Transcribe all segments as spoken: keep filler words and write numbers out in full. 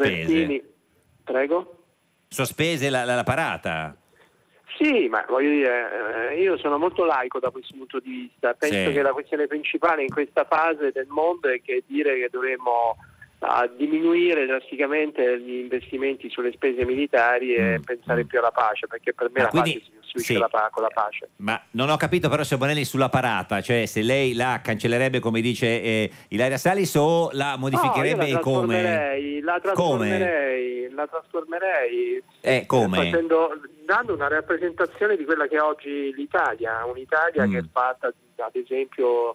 sospese. Prego? Sospese la, la, la parata. Sì, ma voglio dire, io sono molto laico da questo punto di vista. Penso Sì. che la questione principale in questa fase del mondo è che dire che dovremmo a diminuire drasticamente gli investimenti sulle spese militari e Mm, pensare mm. più alla pace, perché per me Ma la quindi- pace si costruisce sì. la pa- con la pace. Ma non ho capito però, signor Bonelli, sulla parata, cioè se lei la cancellerebbe come dice eh, Ilaria Salis o la modificherebbe No, io la e come? trasformerei, la trasformerei, la trasformerei Eh, come? facendo, dando una rappresentazione di quella che è oggi l'Italia, un'Italia Mm. che è fatta ad esempio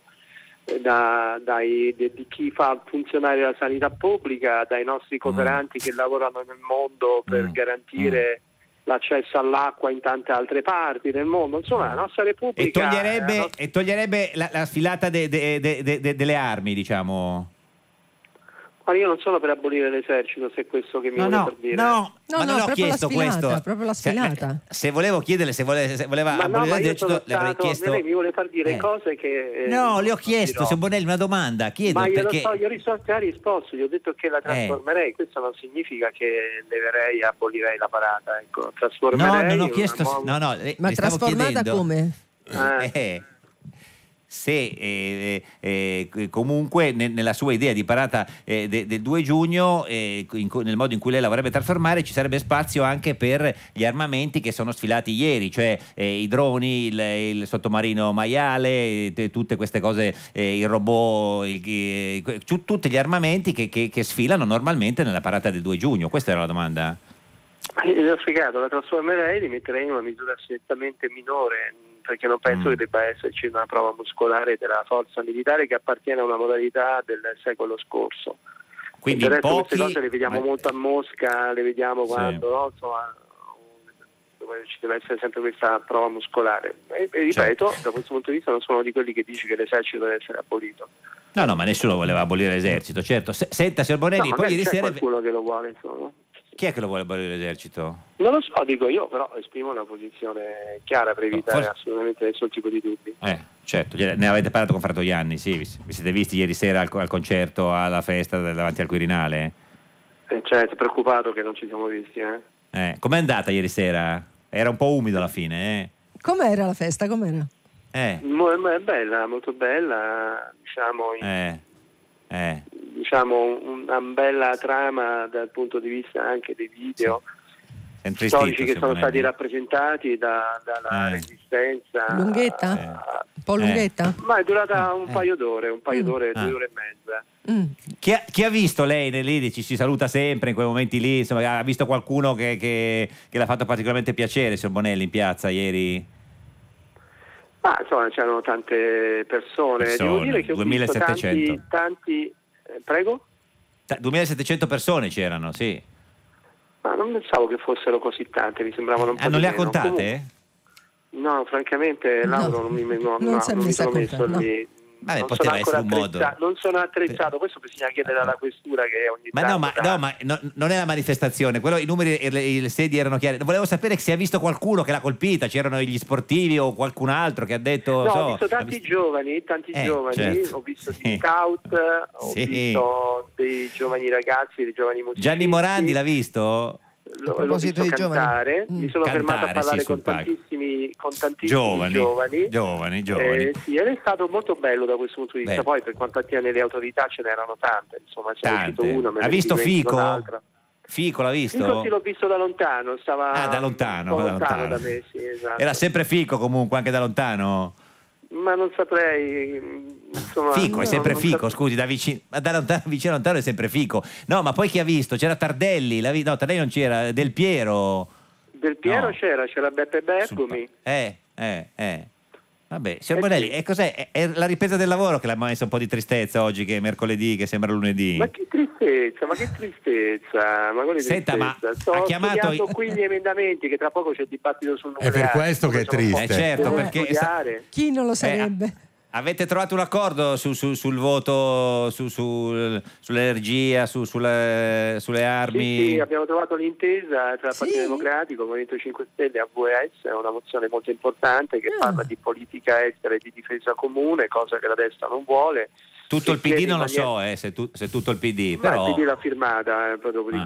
da, dai, di, di chi fa funzionare la sanità pubblica, dai nostri cooperanti che lavorano nel mondo per Mm. garantire l'accesso all'acqua in tante altre parti del mondo, insomma la nostra Repubblica E toglierebbe, la nostra- e toglierebbe la, la sfilata de- de- de- de- de- delle armi, diciamo. Ma io non sono per abolire l'esercito, se è questo che mi No, vuole no, per dire. no, No, ma no, non ho proprio la chiesto sfilata, questo. proprio la Se- sfilata. Se, volevo chiederle se, vole- se voleva Ma no, abolire ma io l'esercito, sono le avrei stato, chiesto. lei mi vuole far dire Eh. cose che... eh, No, le ho non chiesto, dirò. signor Bonelli, una domanda. Chiedo Ma glielo perché. so, io risposto, ha risposto, gli ho detto che la trasformerei, questo non significa che leverei e abolirei la parata, ecco, No, trasformerei non ho in chiesto. una nuova- No, no, le- Ma le stavo trasformata chiedendo- come? Eh. Eh, se eh, eh, eh, comunque ne- nella sua idea di parata eh, de- del due giugno, eh, in cu- nel modo in cui lei la vorrebbe trasformare, ci sarebbe spazio anche per gli armamenti che sono sfilati ieri, cioè eh, i droni, il, il sottomarino Maiale, eh, t- tutte queste cose, eh, il robot, il- eh, que- tu- tutti gli armamenti che, che- che sfilano normalmente nella parata del due giugno. Questa era la domanda? Eh, gli ho spiegato, la trasformerei, li metterei in una misura certamente minore, perché non penso Mm. che debba esserci una prova muscolare della forza militare che appartiene a una modalità del secolo scorso. Quindi del resto pochi, queste cose le vediamo ma- molto a Mosca, le vediamo Sì. quando no, insomma, dove ci deve essere sempre questa prova muscolare. E, e ripeto, Certo. da questo punto di vista non sono di quelli che dice che l'esercito deve essere abolito. No, no, ma nessuno voleva abolire l'esercito, certo. Se- senta, signor Bonelli, No, poi magari ieri c'è sera... qualcuno che lo vuole, insomma. Chi è che lo vuole abolire l'esercito? Non lo so, dico io, però esprimo una posizione chiara per evitare forse- assolutamente nessun tipo di dubbi. Eh, certo, gliene- ne avete parlato con Fratoianni, sì, vi, vi siete visti ieri sera al, al concerto, alla festa davanti al Quirinale? Eh, cioè, sei preoccupato che non ci siamo visti, eh? Eh, com'è andata ieri sera? Era un po' umido alla fine, Com'era la festa? Com'era? eh? Eh, Mo- mo- È bella, molto bella, diciamo, in- eh, eh. diciamo una bella trama dal punto di vista anche dei video È intristito, storici che signor sono Bonelli. stati rappresentati da- dalla Eh. resistenza. Lunghetta? Un po' Eh. lunghetta? Ma è durata un Eh. paio d'ore, un paio Mm. d'ore, Ah. due ore e mezza. Mm. Chi ha, chi ha visto lei lì, ci si saluta sempre in quei momenti lì, insomma, ha visto qualcuno che, che, che l'ha fatto particolarmente piacere, signor Bonelli, in piazza ieri? Ma insomma c'erano tante persone, Persone, devo dire che ho visto duemilasettecento. tanti, tanti eh, prego? Ta- duemilasettecento persone c'erano, sì. Ma non pensavo che fossero così tante, mi sembravano un po' Ah, non di le ha meno. contate? Comunque- no, francamente Lauro No, non mi, no, non no, si è non mi messa sono a messo contare, no. lì. Vabbè, non poteva sono ancora essere un modo. attrezzato, non sono attrezzato, questo bisogna chiedere alla questura che ogni Ma tanto no, ma, dà. no, ma no- non è la manifestazione, quello, i numeri e le, le sedie erano chiari. Volevo sapere se ha visto qualcuno che l'ha colpita, c'erano gli sportivi o qualcun altro che ha detto... No, so, ho visto ha tanti visto- giovani, tanti Eh, giovani, certo. ho visto Sì. dei scout, ho Sì. visto dei giovani ragazzi, dei giovani musicisti. Gianni Morandi l'ha visto? L'ho, A proposito l'ho visto di giovani. cantare, Mm. mi sono Cantare, fermato a parlare sì, sul con palco. tantissimi, con tantissimi Giovani, giovani. giovani, giovani. Eh, sì, ed è stato molto bello da questo punto di vista. Beh. Poi per quanto attiene le autorità ce n'erano tante, insomma, c'è Tante. uscito uno, me Ha ne visto dimentico Fico? un'altra. Fico l'ha visto? Fico sì, l'ho visto da lontano, stava Ah, da lontano, un po' da lontano lontano. da me, sì, esatto. Era sempre Fico comunque, anche da lontano? Ma non saprei, insomma, Fico, è no, sempre non Fico, saprei. scusi, da vicino, ma da lontano, vicino a lontano è sempre Fico. No, ma poi chi ha visto? C'era Tardelli, l'ha vi- no, Tardelli non c'era, Del Piero. Del Piero No. c'era, c'era Beppe Bergomi. Eh, eh, eh. Vabbè, signor Eh, Bonelli, sì. e cos'è? È, è la ripresa del lavoro che l'ha messo un po' di tristezza oggi, che è mercoledì, che sembra lunedì. Ma che tristezza, ma che tristezza, ma quale Senta, ma tristezza. Sto ha chiamato studiando i- qui gli emendamenti, che tra poco c'è il dibattito sul È nucleare. per questo che è Sono un po'- Eh, triste. certo, Devo perché... studiare. Chi non lo sarebbe? Avete trovato un accordo su- su- sul voto su- sul- sull'energia, su- sulle, sulle armi? Sì, sì, abbiamo trovato l'intesa tra il Sì? Partito Democratico, il Movimento cinque Stelle e A V S, è una mozione molto importante che Ah. parla di politica estera e di difesa comune, cosa che la destra non vuole. Tutto il Che P D chiede non in lo so, maniera- eh, se, tu- se tutto il P D, Ma però... il P D l'ha firmata, eh, proprio